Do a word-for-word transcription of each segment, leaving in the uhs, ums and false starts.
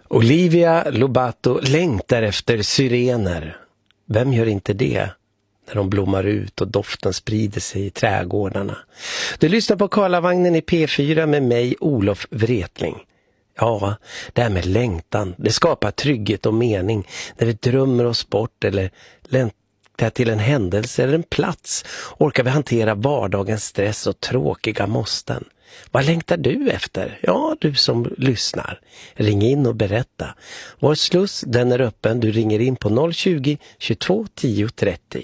Olivia Lobato längtar efter syrener. Vem gör inte det? När de blommar ut och doften sprider sig i trädgårdarna. Du lyssnar på Karlavagnen i P fyra med mig, Olof Wretling. Ja, det här med längtan, det skapar trygghet och mening när vi drömmer oss bort eller längtar till en händelse eller en plats. Orkar vi hantera vardagens stress och tråkiga måsten. Vad längtar du efter? Ja, du som lyssnar. Ring in och berätta. Vår sluss, den är öppen. Du ringer in på noll tjugo, tjugotvå, tio, trettio.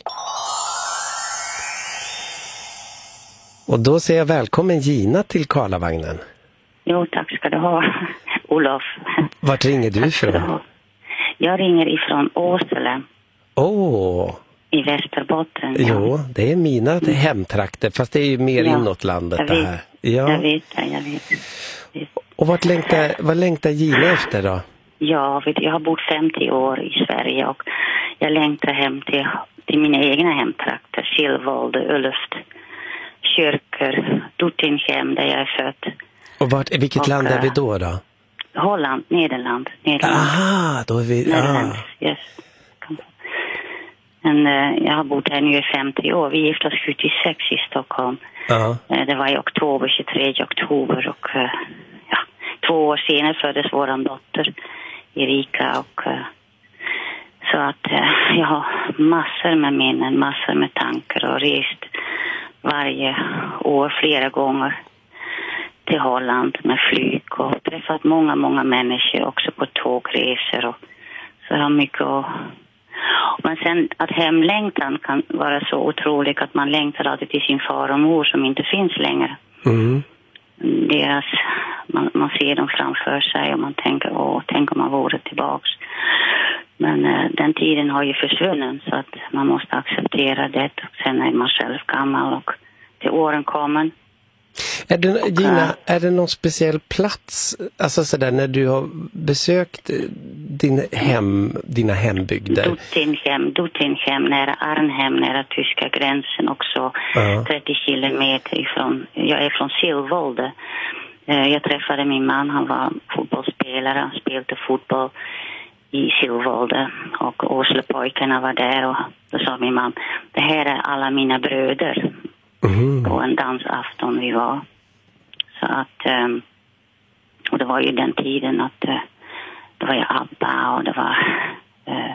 Och då säger jag välkommen Gina till Karlavagnen. Jo, tack ska du ha, Olof. Vart ringer du ifrån? Jag ringer ifrån Åsele. Åh! Oh. I Västerbotten. Ja. Jo, det är mina mm. hemtrakter, fast det är ju mer ja, inåt landet jag det vet, här. Ja. Jag vet det, jag vet. Och vart längtar, vad längtar Gina efter då? Ja, vet, jag har bott femtio år i Sverige och jag längtar hem till, till mina egna hemtrakter. Silvold, Ulft, Kyrkor, Duttinchem där jag är född. Och vart, vilket och, land är vi då då? Holland, Nederland. Nederland. Aha, då är vi... Nederland, ah. Yes. Men uh, jag har bott här nu i femtio år. Vi gifte oss sjuttiosex i Stockholm. Uh-huh. Uh, det var i oktober, tjugotredje oktober. Och uh, ja, två år senare föddes våran dotter Erika. Och, uh, så att uh, jag har massor med minnen, massor med tankar. Och rest varje år flera gånger till Holland med flyg. Och träffat många, många människor också på tågresor. Och, så jag har mycket att... Men sen att hemlängtan kan vara så otrolig att man längtar alltid till sin far och mor som inte finns längre. Mm. Deras, man, man ser dem framför sig och man tänker, åh, tänk om man vore tillbaks. Men eh, den tiden har ju försvunnit så att man måste acceptera det. Och sen är man själv gammal och till åren kommer. Är det, Gina, är det någon speciell plats, alltså sådär, när du har besökt din hem, dina hembygder? Duttinchem, Duttinchem nära Arnhem, nära tyska gränsen också, uh-huh. trettio kilometer ifrån, jag är från Silvolde. Jag träffade min man, han var fotbollsspelare, han spelade fotboll i Silvolde och Åslepojkarna var där och då sa min man, det här är alla mina bröder. Mm. På en dansafton vi var. Så att um, och det var ju den tiden att uh, det var ju ABBA och det var uh,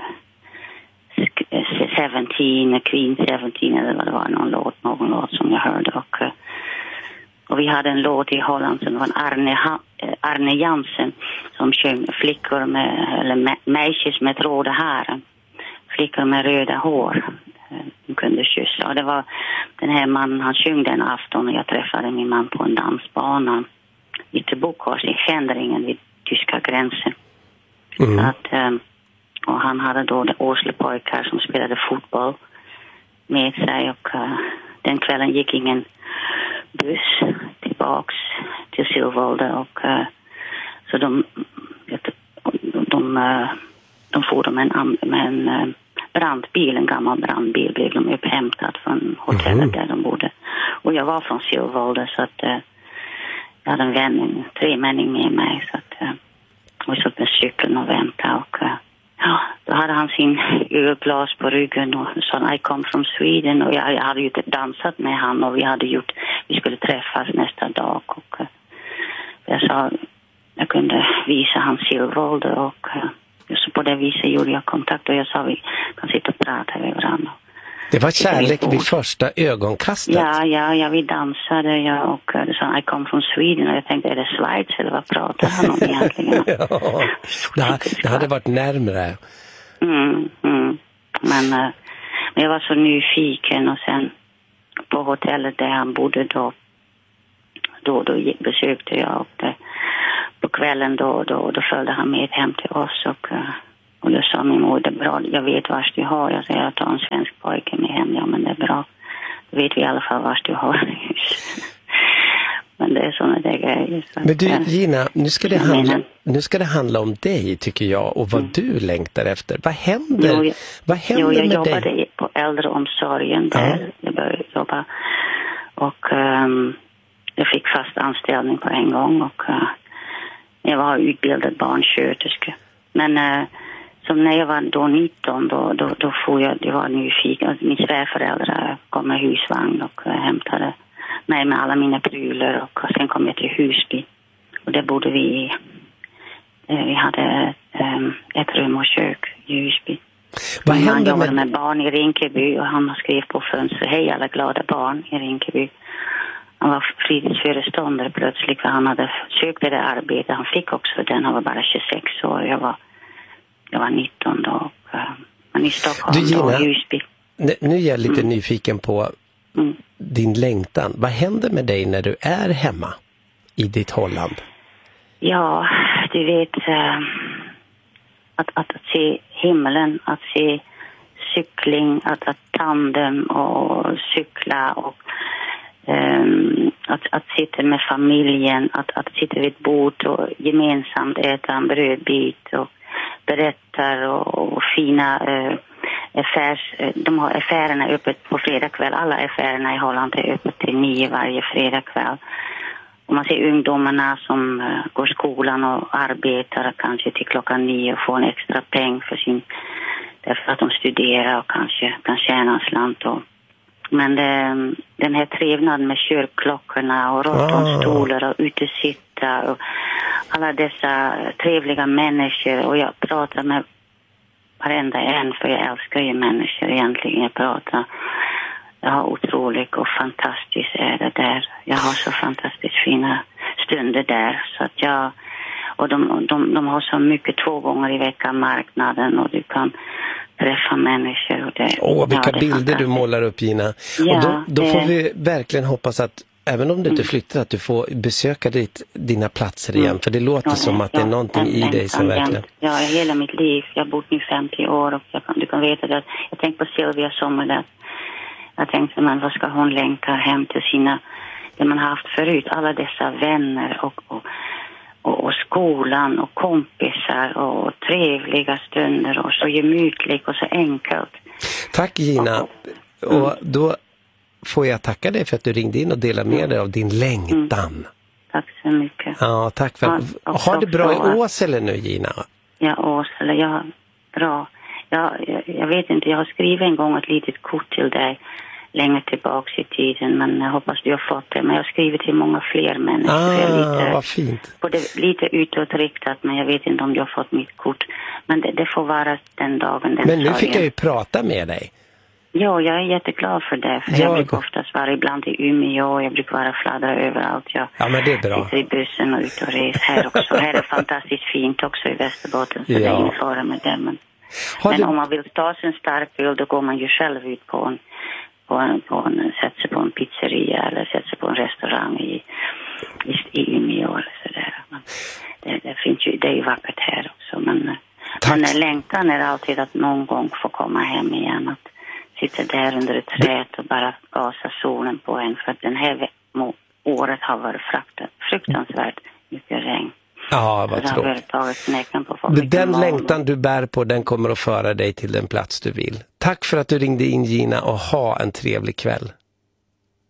Seventeen, Queen Seventeen eller vad det var, någon låt, någon låt som jag hörde och, uh, och vi hade en låt i Holland som var Arne, ha, uh, Arne Jansen som sjöng flickor med, eller mejsjes med röda här, flickor med röda hår. De kunde kyssa. Och det var den här mannen, han sjöng den afton och jag träffade min man på en dansbana i Bokås i Händringen vid tyska gränsen. Mm. Så att, och han hade då de Åslepojkar som spelade fotboll med sig och uh, den kvällen gick ingen buss tillbaks till Silvolde och uh, så de de, de, uh, de får med en, med en uh, brandbil, en gammal brandbil blev de upphämtad från hotellet mm. där de bodde. Och jag var från Silvolde så att uh, jag hade en vän, en tremänning med mig så att uh, vi satt med cykeln och väntade och uh, ja, då hade han sin ölglas på ryggen och sa I come from Sweden och jag, jag hade ju dansat med han och vi hade gjort, vi skulle träffas nästa dag och uh, jag sa jag kunde visa hans Silvolde och uh, så på det viset gjorde jag kontakt och jag sa vi kan sitta och prata med varandra. Det var kärlek vid första ögonkastet? Ja, ja, ja vi dansade ja, och det sa I come from Sweden och jag tänkte är det Schweiz eller vad pratar han om egentligen? Ja, det, det hade varit närmare. Mm, mm. Men, uh, men jag var så nyfiken och sen på hotellet där han bodde då då, då besökte jag och det, på kvällen då, då, då följde han med hem till oss och, och då sa min mor, det är bra, jag vet vars du har. Jag säger, jag tar en svensk pojke med hem, ja men det är bra. Då vet vi i alla fall vars du har. Men det är sådana där grejer. Så men du Gina, nu ska, det handla, nu ska det handla om dig tycker jag och vad mm. du längtar efter. Vad händer, jo, jag, vad händer jo, jag med jobbade dig? på äldreomsorgen där. Ja. Jag började jobba och um, jag fick fast anställning på en gång och uh, Jag var utbildad barnsköterska. Men eh, som när jag var då nitton, då, då, då får jag, det var nyfiken. Min svärföräldrar kom med husvagn och eh, hämtade mig med alla mina prylar. Och, och sen kom jag till Husby. Och där bodde vi i. Eh, vi hade eh, ett rum och kök i Husby. Vad han hände jobbade med... med barn i Rinkeby och han skrev på fönstret: hej alla glada barn i Rinkeby. Han var fritidsföreståndare plötsligt, för han hade sökt det arbete. Han fick också den, han var bara tjugosex år. Jag var, jag var nitton då. Och, uh, men i Stockholm du, Gina, då, i Husby. Nu är jag lite mm. nyfiken på mm. din längtan. Vad händer med dig när du är hemma i ditt Holland? Ja, du vet... Uh, Att, att, att se himlen, att se cykling, att, att tandem och cykla och um, att, att sitta med familjen, att, att sitta vid ett bord och gemensamt äta en brödbit och berättar och, och fina uh, affärs, de har affärerna öppet på fredag kväll. Alla affärerna i Holland är öppet till nio varje fredag kväll. Och man ser ungdomarna som uh, går skolan och arbetar kanske till klockan nio och får en extra peng för sin, därför att de studerar och kanske kan tjäna en slant. Och, men det, den här trevnaden med körklockorna och rotonstolar och utesitta och alla dessa trevliga människor. Och jag pratar med varenda en, för jag älskar ju människor egentligen. Jag pratar... Jag har otroligt och fantastiskt är det där. Jag har så fantastiskt fina stunder där. Så att jag, och de, de, de har så mycket två gånger i veckan marknaden och du kan träffa människor. Och det, Åh, vilka ja, bilder du målar upp, Gina. Ja, och då, då det... får vi verkligen hoppas att även om du inte flyttar, att du får besöka ditt, dina platser igen. Mm. För det låter ja, som att ja, det är någonting en, i dig som verkligen... Ja, hela mitt liv. Jag har bott nu femtio år och jag kan, du kan veta det. Jag tänkte på Sylvia Sommar där. Jag tänkte, men vad ska hon längta hem till sina, det man har haft förut, alla dessa vänner och, och, och, och skolan och kompisar och trevliga stunder och så gemytligt och så enkelt. Tack Gina. Och, och, mm. och då får jag tacka dig för att du ringde in och delade med dig av din längtan. Mm. Tack så mycket. Ja, tack för att... Har du bra i Åsele nu, Gina? Ja, Åsele, ja, bra. Jag, jag, jag vet inte, jag har skrivit en gång ett litet kort till dig längre tillbaka i tiden, men jag hoppas du har fått det. Men jag har skrivit till många fler människor. Ah, jag är lite, vad fint. Både lite utåtriktat, men jag vet inte om du har fått mitt kort. Men det, det får vara den dagen. Den men nu fick jag ju prata med dig. Ja, jag är jätteglad för det. För jag, jag brukar oftast vara ibland i Umeå. Jag brukar vara fladdra överallt. Jag ja, men det är bra. sitter i bussen och ut och reser här också. Här är fantastiskt fint också i Västerbotten. Så ja. det är ingen fara med det. Men, men du... om man vill ta sig en stark öl, då går man ju själv ut på en, på en, på en sätter sig på en pizzeria eller sätter sig på en restaurang i, i, i Umeå eller sådär. Men det, det finns ju, det är ju vackert här också. Men, men längtan är alltid att någon gång få komma hem igen. Att sitta där under ett träd och bara gasa solen på en. För att den här året har varit fruktansvärt mycket regn. Ja, vad tråkigt. Den längtan du bär på, den kommer att föra dig till den plats du vill. Tack för att du ringde in, Gina, och ha en trevlig kväll.